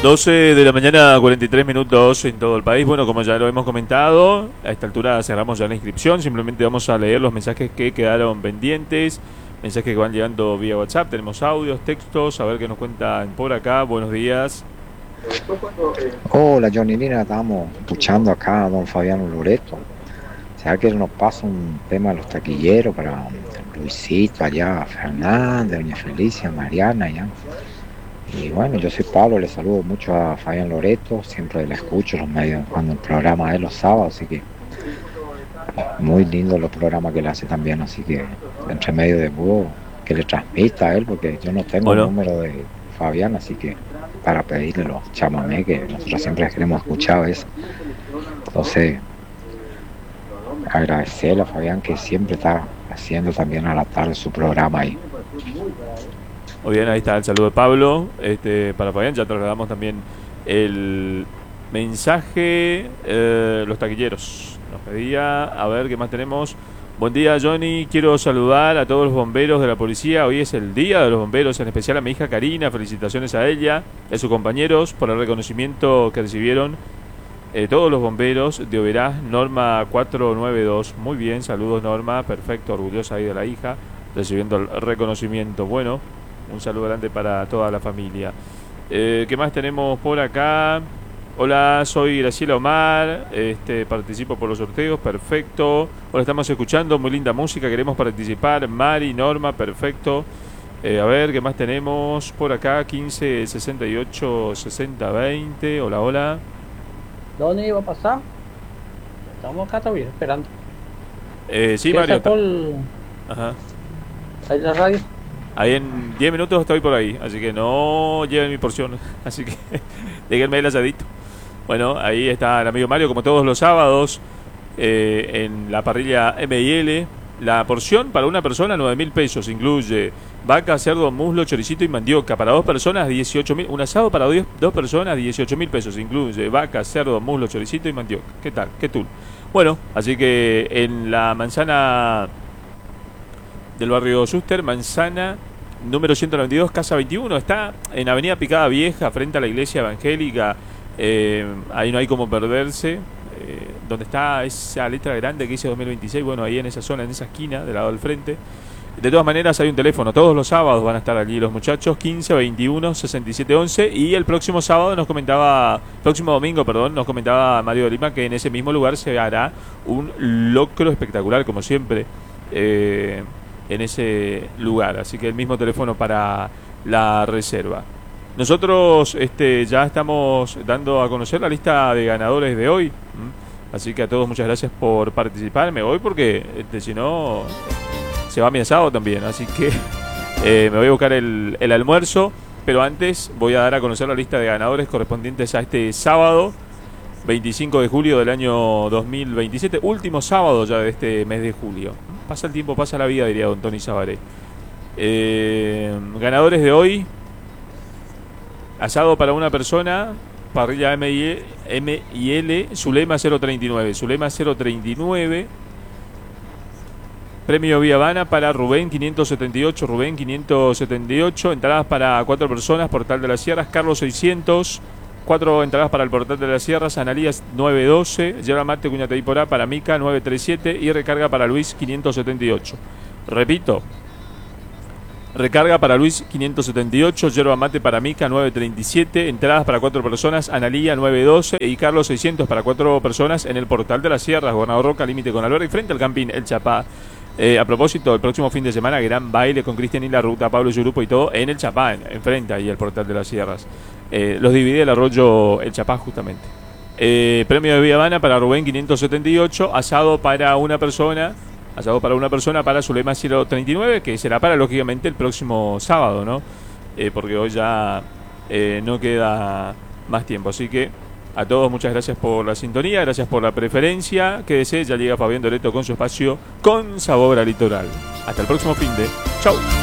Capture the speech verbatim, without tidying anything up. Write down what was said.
doce de la mañana, cuarenta y tres minutos en todo el país. Bueno, como ya lo hemos comentado, a esta altura cerramos ya la inscripción. Simplemente vamos a leer los mensajes que quedaron pendientes, mensajes que van llegando vía WhatsApp. Tenemos audios, textos, a ver qué nos cuentan por acá. Buenos días. Hola Johnny Lina, estábamos escuchando acá a don Fabián Loreto. ¿Será que nos pasa un tema de los taquilleros para Luisito allá, Fernández, doña Felicia, Mariana allá? Y bueno, yo soy Pablo, le saludo mucho a Fabián Loreto, siempre le escucho los medios cuando el programa de los sábados, así que muy lindo los programas que le hace también, así que entre medio de búho que le transmita a él, porque yo no tengo bueno. el número de Fabián, así que para pedirle los chamamé que nosotros siempre queremos escuchar eso. Entonces, agradecerle a Fabián que siempre está haciendo también a la tarde su programa ahí. Muy bien, ahí está el saludo de Pablo. Este, para Fabián ya trasladamos también el mensaje. Eh, los taquilleros nos pedía, a ver qué más tenemos. Buen día, Johnny, quiero saludar a todos los bomberos de la policía. Hoy es el día de los bomberos, en especial a mi hija Karina. Felicitaciones a ella y a sus compañeros por el reconocimiento que recibieron eh, todos los bomberos de Oberá, Norma cuatrocientos noventa y dos. Muy bien, saludos Norma, perfecto, orgullosa ahí de la hija, recibiendo el reconocimiento. Bueno, un saludo grande para toda la familia. Eh, ¿Qué más tenemos por acá? Hola, soy Graciela Omar, este, participo por los sorteos, perfecto. Hola, estamos escuchando, muy linda música, queremos participar. Mari, Norma, perfecto. Eh, a ver, ¿qué más tenemos por acá? quince sesenta y ocho sesenta veinte. Hola, hola. ¿Dónde iba a pasar? Estamos acá todavía esperando. Eh, sí, Mario. Sacó el... Ajá. Ahí la radio. Ahí en diez minutos estoy por ahí, así que no lleven mi porción. Así que déjenme el asadito. Bueno, ahí está el amigo Mario, como todos los sábados, eh, en la parrilla M y L. La porción para una persona, nueve mil pesos. Incluye vaca, cerdo, muslo, choricito y mandioca. Para dos personas, dieciocho mil. Un asado para diez, dos personas, dieciocho mil pesos. Incluye vaca, cerdo, muslo, choricito y mandioca. ¿Qué tal? ¿Qué tal? Bueno, así que en la manzana del barrio Suster, manzana número ciento noventa y dos, casa veintiuno, está en Avenida Picada Vieja, frente a la iglesia evangélica. Eh, ahí no hay como perderse. Eh, donde está esa letra grande que dice dos mil veintiséis, bueno, ahí en esa zona, en esa esquina, del lado del frente. De todas maneras hay un teléfono, todos los sábados van a estar allí los muchachos, quince veintiuno sesenta y siete once, y el próximo sábado nos comentaba, próximo domingo, perdón, nos comentaba Mario de Lima que en ese mismo lugar se hará un locro espectacular, como siempre, eh, en ese lugar, así que el mismo teléfono para la reserva. Nosotros este, ya estamos dando a conocer la lista de ganadores de hoy, ¿m? Así que a todos muchas gracias por participar. Me voy porque este, si no se va mi asado también, así que eh, me voy a buscar el, el almuerzo, pero antes voy a dar a conocer la lista de ganadores correspondientes a este sábado veinticinco de julio del año dos mil veintisiete, último sábado ya de este mes de julio. Pasa el tiempo, pasa la vida, diría don Tony Sabaré. Eh, ganadores de hoy: asado para una persona, parrilla M y L, Zulema cero treinta y nueve. Zulema cero treinta y nueve. Premio Vía Habana para Rubén quinientos setenta y ocho. Rubén quinientos setenta y ocho. Entradas para cuatro personas, Portal de las Sierras. Carlos seiscientos. Cuatro entradas para el Portal de las Sierras. Analías nueve doce. Yerba Mate Cuñataí Porá para Mica nueve treinta y siete. Y recarga para Luis quinientos setenta y ocho. Repito. Recarga para Luis quinientos setenta y ocho, yerba mate para Mica nueve treinta y siete, entradas para cuatro personas, Analía nueve doce y Carlos seiscientos para cuatro personas en el Portal de las Sierras, Gobernador Roca, límite con Alberdi, frente al Campín El Chapá. Eh, a propósito, el próximo fin de semana, gran baile con Cristian y la Ruta, Pablo y su grupo y todo en El Chapá, enfrente ahí el Portal de las Sierras. Eh, los divide el arroyo El Chapá justamente. Eh, premio de Vía Habana para Rubén quinientos setenta y ocho, asado para una persona. Asado para una persona para Zulema cero treinta y nueve, que será para lógicamente el próximo sábado, ¿no? Eh, porque hoy ya eh, no queda más tiempo. Así que a todos muchas gracias por la sintonía, gracias por la preferencia. Quédese, ya llega Fabián Loreto con su espacio Con Sabor a Litoral. Hasta el próximo fin de. Chau.